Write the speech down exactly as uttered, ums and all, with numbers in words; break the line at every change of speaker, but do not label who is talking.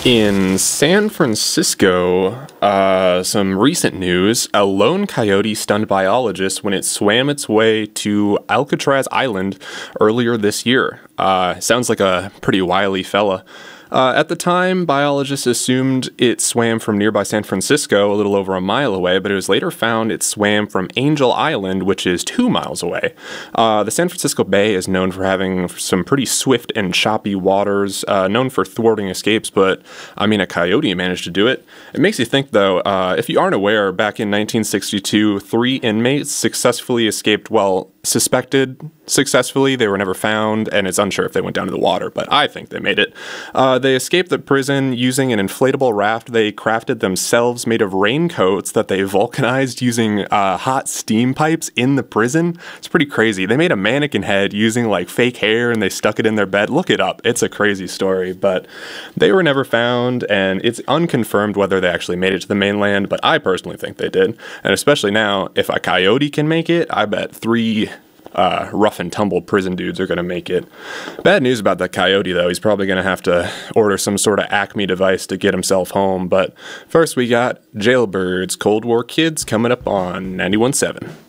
In San Francisco, uh, some recent news, a lone coyote stunned biologists when it swam its way to Alcatraz Island earlier this year. Uh, sounds like a pretty wily fella. Uh, at the time, biologists assumed it swam from nearby San Francisco, a little over a mile away, but it was later found it swam from Angel Island, which is two miles away. Uh, the San Francisco Bay is known for having some pretty swift and choppy waters, uh, known for thwarting escapes, but, I mean, a coyote managed to do it. It makes you think, though, uh, if you aren't aware, back in nineteen sixty-two, three inmates successfully escaped, well, suspected successfully. They were never found, and it's unsure if they went down to the water, but I think they made it. Uh, they escaped the prison using an inflatable raft they crafted themselves made of raincoats that they vulcanized using uh, hot steam pipes in the prison. It's pretty crazy. They made a mannequin head using like fake hair, and they stuck it in their bed. Look it up. It's a crazy story, but they were never found, and it's unconfirmed whether they actually made it to the mainland, but I personally think they did. And especially now, if a coyote can make it, I bet three Uh, rough and tumble prison dudes are going to make it. Bad news about that coyote, though. He's probably going to have to order some sort of Acme device to get himself home. But first, we got Jailbirds Cold War Kids coming up on ninety-one point seven.